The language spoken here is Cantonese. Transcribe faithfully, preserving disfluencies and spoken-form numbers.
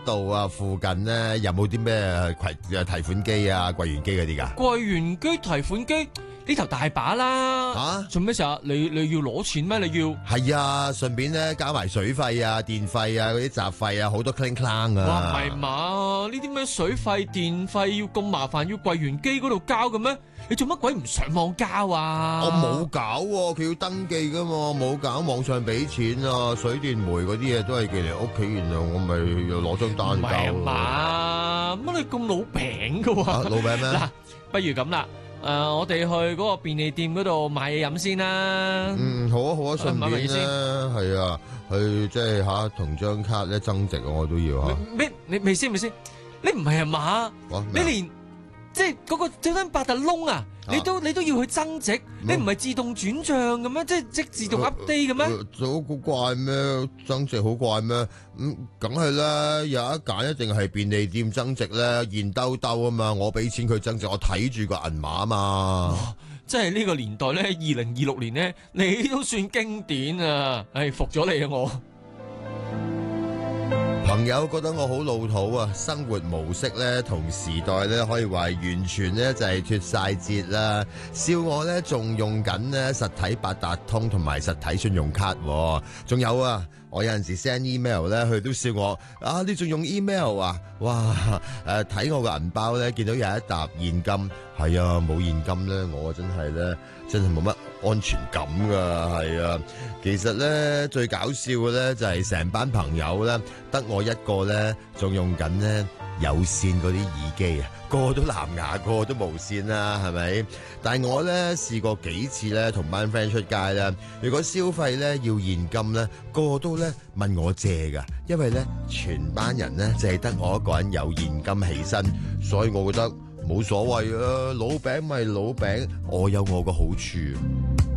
度啊附近咧有冇啲咩提提款機啊、櫃員機嗰啲㗎？ 櫃員機、提款機呢頭大把啦。 嚇做咩事啊？你你要攞錢咩？你要？ 係啊，順便咧交埋水費啊、電費啊、嗰啲雜費啊，好多 cling clang 啊！ 哇，唔係嘛？呢啲咩水費、電費要咁麻煩，要櫃員機嗰度交嘅咩？你做乜鬼唔上網交啊？ 我冇搞喎，佢要登記噶嘛，冇搞網上俾錢啊，水電煤嗰啲嘢都係寄嚟屋企，然後我咪又攞張單唔係交咯。 嘛？乜你咁老餅嘅喎？ 啊老餅咩？ 嗱，不如咁啦。誒、呃，我哋去嗰個便利店嗰度買嘢飲先啦。 嗯，好啊好啊，順買乜嘢先便啦，係啊，去即係吓同張卡咧增值啊，我都要吓。 咩？你未先未先？你唔係啊嘛？ 哇你連即係嗰個張張八達窿啊，你都你都要去增值？你唔係自動轉賬嘅咩？即係即自動 update 嘅咩？ 好怪咩？增值好怪咩？咁梗係啦，有一揀一定係便利店增值咧，現兜兜啊嘛，我俾錢佢增值，我睇住個銀碼啊嘛。 即係呢個年代咧，二零二六年咧，你都算經典啊！唉，服咗你啊我。 朋友覺得我好老土啊，生活模式咧同時代咧可以話完全咧就係脫晒節啦，笑我咧仲用緊咧實體八達通同埋實體信用卡，仲有啊，我有陣時 send email 咧，佢都笑我啊，你仲用 email 啊？哇！誒睇我個銀包咧，見到有一沓現金，係啊，冇現金咧，我真係咧真係冇乜安全感噶，係啊。其實咧最搞笑嘅咧就係成班朋友咧，得我一個咧仲用緊咧有線嗰啲耳機啊，個個都藍牙，個個都無線啦，係咪？但係我咧試過幾次咧同班 friend 出街咧，如果消費咧要現金咧，個個都咧問我借噶，因為咧全班人咧就係得我一個人有現金起身，所以我覺得冇所謂啊，老餅咪老餅，我有我個好處。